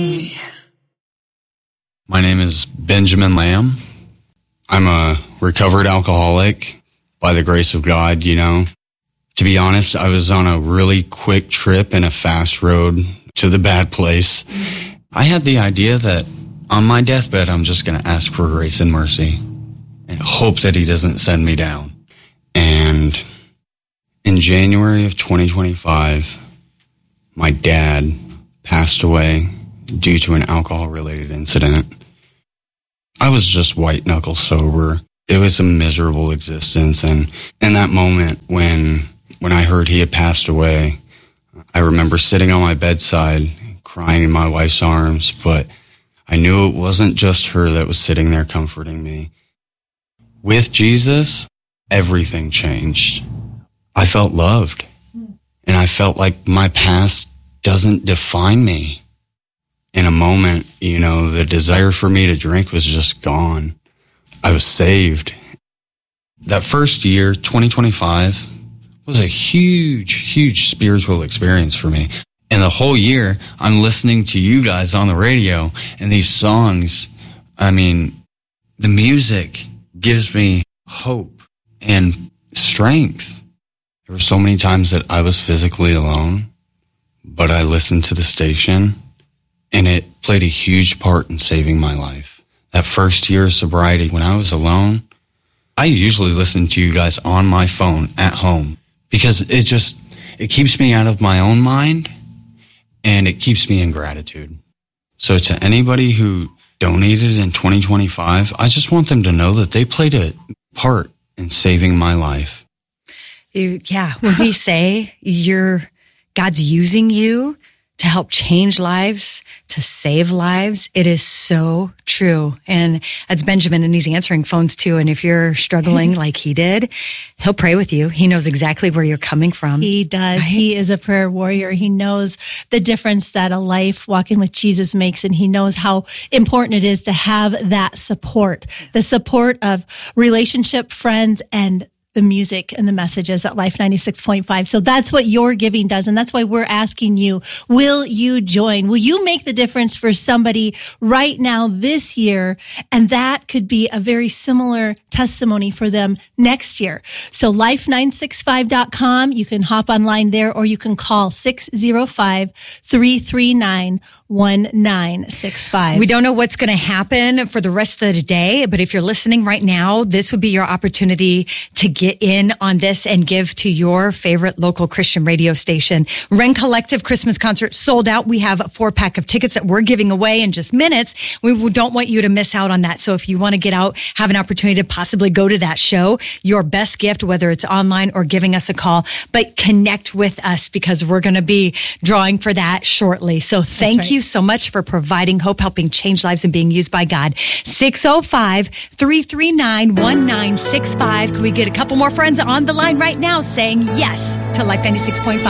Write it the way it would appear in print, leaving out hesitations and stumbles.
My name is Benjamin Lamb. I'm a recovered alcoholic by the grace of God, you know. To be honest, I was on a really quick trip and a fast road to the bad place. I had the idea that on my deathbed, I'm just going to ask for grace and mercy and hope that he doesn't send me down. And in January of 2025, my dad passed away due to an alcohol-related incident. I was just white-knuckle sober. It was a miserable existence. And in that moment when I heard he had passed away, I remember sitting on my bedside, crying in my wife's arms, but I knew it wasn't just her that was sitting there comforting me. With Jesus, everything changed. I felt loved, and I felt like my past doesn't define me. In a moment, you know, the desire for me to drink was just gone. I was saved. That first year, 2025, was a huge spiritual experience for me. And the whole year, I'm listening to you guys on the radio and these songs. I mean, the music gives me hope and strength. There were so many times that I was physically alone, but I listened to the station, and it played a huge part in saving my life. That first year of sobriety, when I was alone, I usually listen to you guys on my phone at home because it keeps me out of my own mind and it keeps me in gratitude. So to anybody who donated in 2025, I just want them to know that they played a part in saving my life. Yeah, when we say God's using you to help change lives, to save lives, it is so true. And that's Benjamin, and he's answering phones too. And if you're struggling like he did, he'll pray with you. He knows exactly where you're coming from. He does. Right? He is a prayer warrior. He knows the difference that a life walking with Jesus makes, and he knows how important it is to have that support, the support of relationship, friends, and the music and the messages at Life 96.5. So that's what your giving does. And that's why we're asking you, will you join? Will you make the difference for somebody right now this year? And that could be a very similar testimony for them next year. So life965.com. You can hop online there, or you can call 605-339-1965. We don't know what's going to happen for the rest of the day, but if you're listening right now, this would be your opportunity to get in on this and give to your favorite local Christian radio station. Ren Collective Christmas concert sold out. We have a 4-pack of tickets that we're giving away in just minutes. We don't want you to miss out on that. So if you want to get out, have an opportunity to possibly go to that show, your best gift, whether it's online or giving us a call, but connect with us because we're going to be drawing for that shortly. So thank you so much for providing hope, helping change lives, and being used by God. 605-339-1965. Can we get a couple more friends on the line right now saying yes to Life 96.5?